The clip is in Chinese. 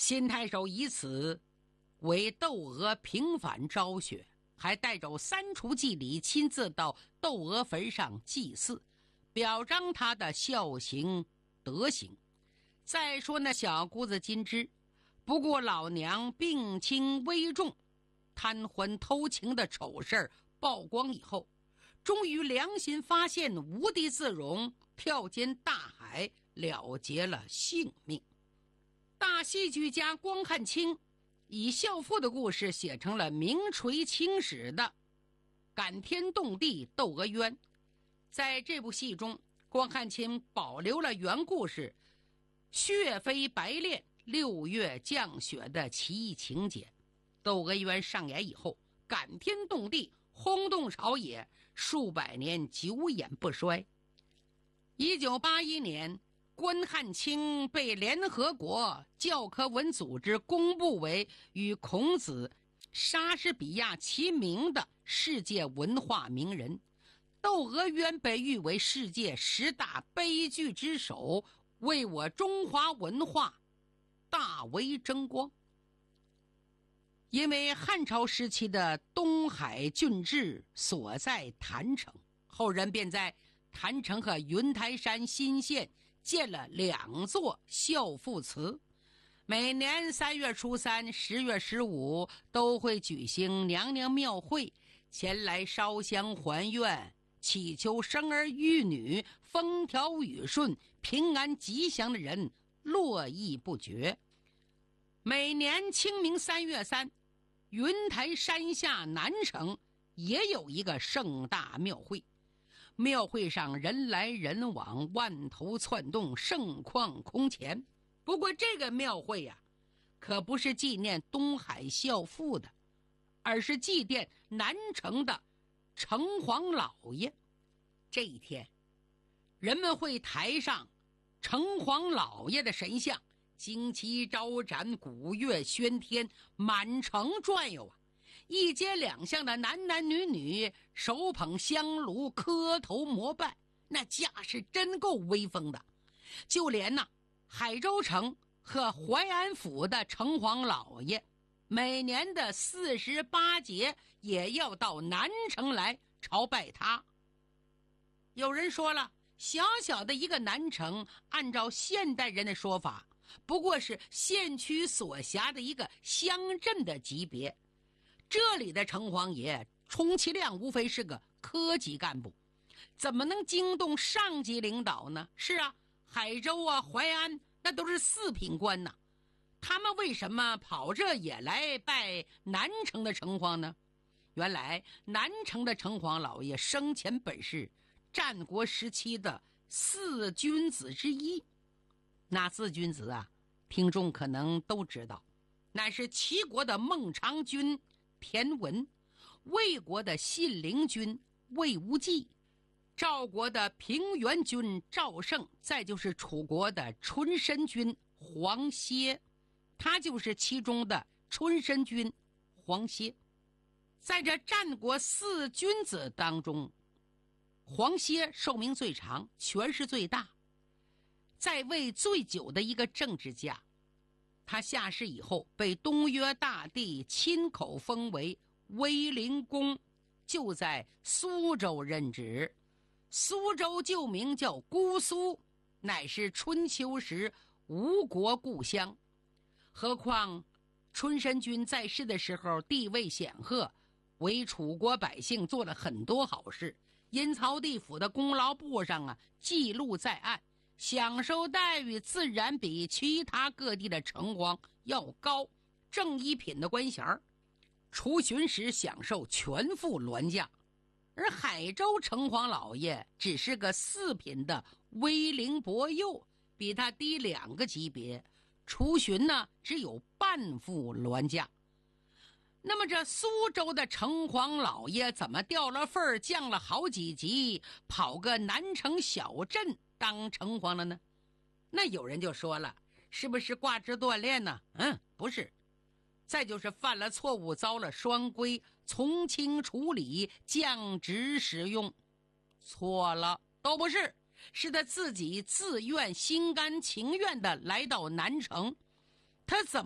新太守以此为窦娥平反昭雪，还带走3处祭礼，亲自到窦娥坟上祭祀，表彰他的孝行德行。再说那小姑子金枝，不顾老娘病轻危重，贪欢偷情的丑事曝光以后，终于良心发现，无地自容，跳进大海，了结了性命。大戏剧家关汉卿以孝妇的故事写成了名垂青史的感天动地窦娥冤。在这部戏中，关汉卿保留了原故事血飞白练6月降雪的奇异情节。窦娥冤上演以后，感天动地，轰动朝野，数百年久演不衰。1981年，关汉卿被联合国教科文组织公布为与孔子、莎士比亚齐名的世界文化名人。窦娥冤被誉为世界10大悲剧之首，为我中华文化大为争光。因为汉朝时期的东海郡治所在郯城，后人便在郯城和云台山新县建了2座孝妇祠。每年3月初3、10月15都会举行娘娘庙会，前来烧香还愿，祈求生儿育女、风调雨顺、平安吉祥的人络绎不绝。每年清明3月3，云台山下南城也有一个盛大庙会，庙会上人来人往，万头窜动，盛况空前。不过这个庙会呀，可不是纪念东海孝妇的，而是祭奠南城的城隍老爷。这一天，人们会抬上城隍老爷的神像，旌旗招展，鼓乐喧天，满城转悠啊！一街两巷的男男女女手捧香炉，磕头膜拜，那架势真够威风的。就连海州城和淮安府的城隍老爷，每年的48节也要到南城来朝拜他。有人说了，小小的一个南城，按照现代人的说法，不过是县区所辖的一个乡镇的级别。这里的城隍爷充其量无非是个科级干部，怎么能惊动上级领导呢？是啊，海州啊、淮安那都是4品官呢，他们为什么跑这也来拜南城的城隍呢？原来南城的城隍老爷生前本是战国时期的4君子之一。那4君子啊，听众可能都知道，乃是齐国的孟尝君田文，魏国的信陵君魏无忌，赵国的平原君赵胜，再就是楚国的春申君黄歇，他就是其中的春申君黄歇。在这战国4君子当中，黄歇寿命最长，权势最大，在位最久的一个政治家。他下世以后被东岳大帝亲口封为威灵公，就在苏州任职。苏州旧名叫姑苏，乃是春秋时吴国故乡。何况春申君在世的时候地位显赫，为楚国百姓做了很多好事，阴曹地府的功劳簿上记录在案，享受待遇自然比其他各地的城隍要高，正一品的官衔，出巡时享受全副銮驾。而海州城隍老爷只是个4品的威灵伯幼，比他低2个级别，出巡只有半副銮驾。那么这苏州的城隍老爷怎么掉了份儿，降了好几级，跑个南城小镇当城隍了呢？那有人就说了，是不是挂职锻炼呢？不是。再就是犯了错误，遭了双规，从轻处理，降职使用。错了，都不是，是他自己自愿心甘情愿的来到南城。他怎么